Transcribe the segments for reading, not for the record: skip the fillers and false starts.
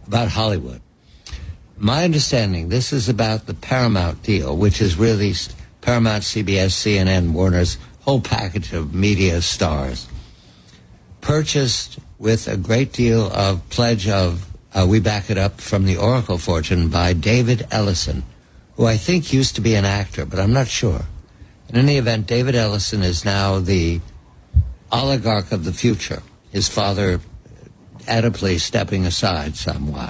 about Hollywood. My understanding, this is about the Paramount deal, which is really Paramount, CBS, CNN, Warner's whole package of media stars, purchased with a great deal of pledge of, we back it up from the Oracle fortune, by David Ellison, who I think used to be an actor, but I'm not sure. In any event, David Ellison is now the oligarch of the future, his father adeptly stepping aside somewhat.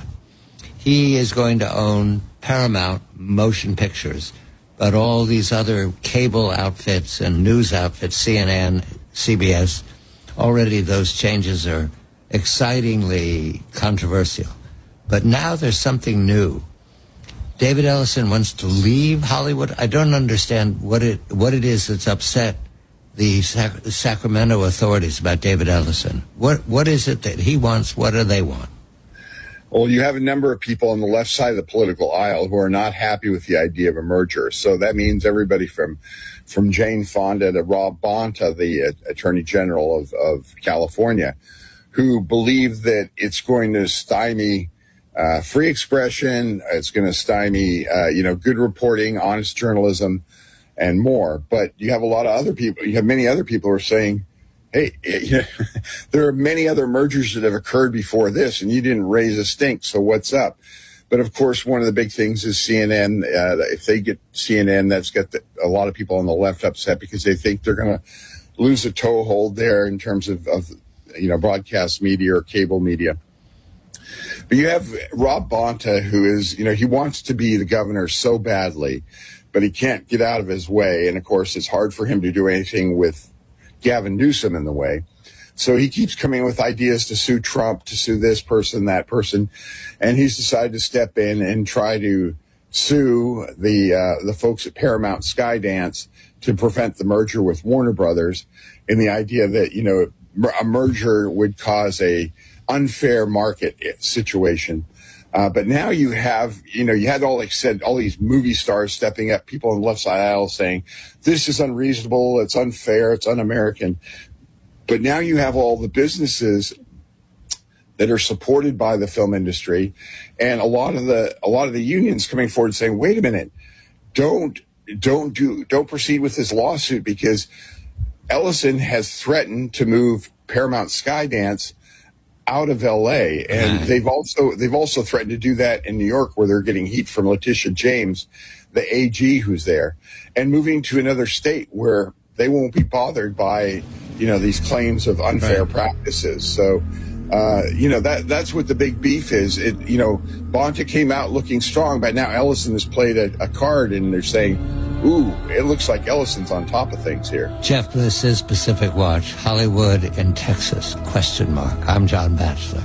He is going to own Paramount Motion Pictures, but all these other cable outfits and news outfits, CNN, CBS, already those changes are excitingly controversial. But now there's something new. David Ellison wants to leave Hollywood. I don't understand what it is that's upset the Sacramento authorities about David Ellison. What is it that he wants? What do they want? Well, you have a number of people on the left side of the political aisle who are not happy with the idea of a merger. So that means everybody from Jane Fonda to Rob Bonta, the Attorney General of California, who believe that it's going to stymie free expression, it's going to stymie, good reporting, honest journalism, and more. But you have a lot of other people. You have many other people who are saying, hey, there are many other mergers that have occurred before this, and you didn't raise a stink, so what's up? But, of course, one of the big things is CNN. If they get CNN, that's got a lot of people on the left upset because they think they're going to lose a toehold there in terms of broadcast media or cable media. But you have Rob Bonta, who is, he wants to be the governor so badly, but he can't get out of his way. And, of course, it's hard for him to do anything with Gavin Newsom in the way. So he keeps coming with ideas to sue Trump, to sue this person, that person. And he's decided to step in and try to sue the folks at Paramount Skydance to prevent the merger with Warner Brothers, in the idea that, a merger would cause a unfair market situation. But now you have, you had all these movie stars stepping up, people on the left side of the aisle saying, this is unreasonable, it's unfair, it's un-American. But now you have all the businesses that are supported by the film industry, and a lot of the unions coming forward saying, wait a minute, don't proceed with this lawsuit, because Ellison has threatened to move Paramount Skydance out of LA, and they've also threatened to do that in New York, where they're getting heat from Letitia James, the AG who's there, and moving to another state where they won't be bothered by these claims of unfair practices. So that's what the big beef is. Bonta came out looking strong, but now Ellison has played a card, and they're saying, ooh, it looks like Ellison's on top of things here. Jeff, this is Pacific Watch, Hollywood in Texas, ? I'm John Batchelor.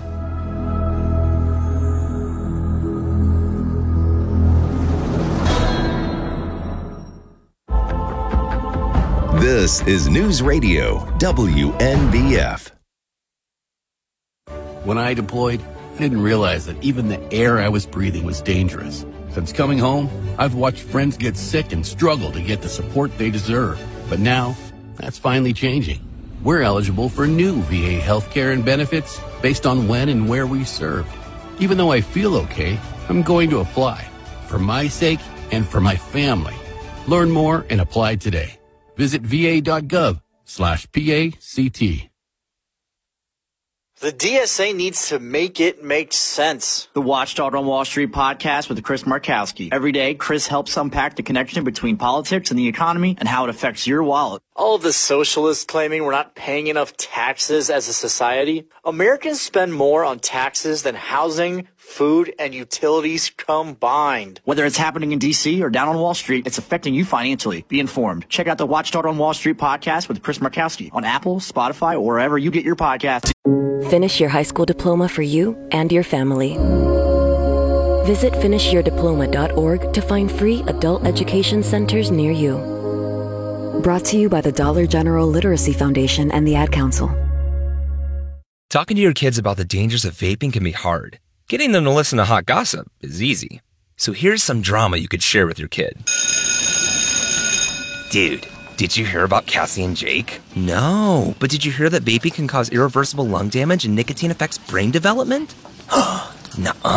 This is News Radio WNBF. When I deployed, I didn't realize that even the air I was breathing was dangerous. Since coming home, I've watched friends get sick and struggle to get the support they deserve. But now, that's finally changing. We're eligible for new VA healthcare and benefits based on when and where we serve. Even though I feel okay, I'm going to apply. For my sake and for my family. Learn more and apply today. Visit va.gov/PACT. The DSA needs to make it make sense. The Watchdog on Wall Street podcast with Chris Markowski. Every day, Chris helps unpack the connection between politics and the economy and how it affects your wallet. All of the socialists claiming we're not paying enough taxes as a society. Americans spend more on taxes than housing, food, and utilities combined. Whether it's happening in D.C. or down on Wall Street, it's affecting you financially. Be informed. Check out the Watchdog on Wall Street podcast with Chris Markowski on Apple, Spotify, or wherever you get your podcasts. Finish your high school diploma for you and your family. Visit finishyourdiploma.org to find free adult education centers near you. Brought to you by the Dollar General Literacy Foundation and the Ad Council. Talking to your kids about the dangers of vaping can be hard. Getting them to listen to hot gossip is easy. So here's some drama you could share with your kid. Dude, did you hear about Cassie and Jake? No, but did you hear that vaping can cause irreversible lung damage and nicotine affects brain development? Nuh-uh.